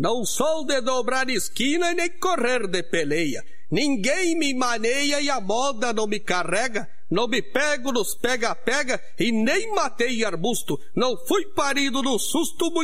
Não sou de dobrar esquina e nem correr de peleia. Ninguém me maneia e a moda não me carrega. Não me pego nos pega-pega e nem matei arbusto. Não fui parido no susto,